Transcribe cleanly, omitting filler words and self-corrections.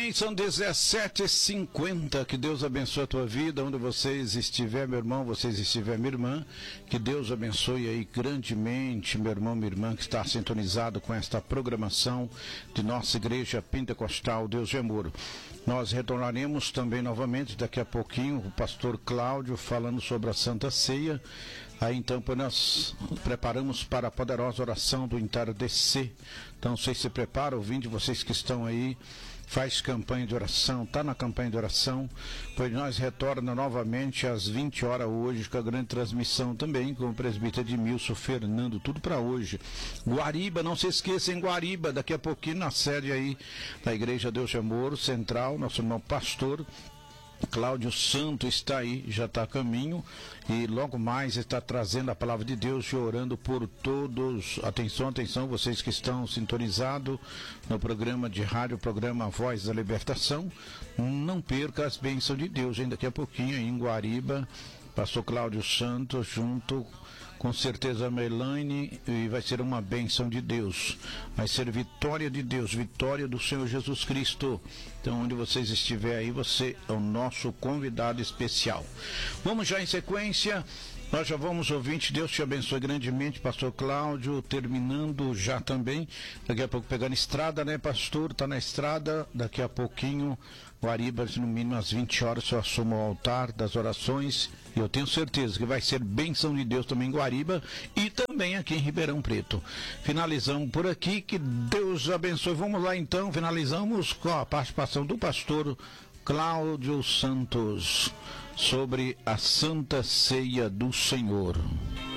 bem, são 17h50, que Deus abençoe a tua vida, onde vocês estiver, meu irmão, vocês estiver, minha irmã, que Deus abençoe aí grandemente, meu irmão, minha irmã, que está sintonizado com esta programação de nossa igreja pentecostal, Deus de amor. Nós retornaremos também novamente daqui a pouquinho, o pastor Cláudio falando sobre a Santa Ceia. Aí então nós preparamos para a poderosa oração do entardecer. Então vocês se preparam, ouvindo vocês que estão aí, faz campanha de oração, está na campanha de oração, pois nós retornamos novamente às 20 horas hoje, com a grande transmissão também, com o presbítero Edmilson Fernando, tudo para hoje. Guariba, não se esqueça, em Guariba, daqui a pouquinho na sede aí da Igreja Deus de Amor Central, nosso irmão pastor Cláudio Santo está aí, já está a caminho, e logo mais está trazendo a palavra de Deus e orando por todos. Atenção, atenção, vocês que estão sintonizados no programa de rádio, programa Voz da Libertação, não perca as bênçãos de Deus, ainda daqui a pouquinho em Guariba, pastor Cláudio Santos junto com certeza a Melanie, e vai ser uma bênção de Deus, vai ser vitória de Deus, vitória do Senhor Jesus Cristo. Então onde vocês estiverem aí, você é o nosso convidado especial. Vamos já em sequência, nós já vamos ouvinte, Deus te abençoe grandemente, pastor Cláudio, terminando já também, daqui a pouco pegando estrada, né pastor, está na estrada, daqui a pouquinho, Guariba, no mínimo às 20 horas, eu assumo o altar das orações, e eu tenho certeza que vai ser bênção de Deus também em Guariba, e também aqui em Ribeirão Preto. Finalizamos por aqui, que Deus abençoe. Vamos lá então, finalizamos com a participação do pastor Cláudio Santos, sobre a Santa Ceia do Senhor.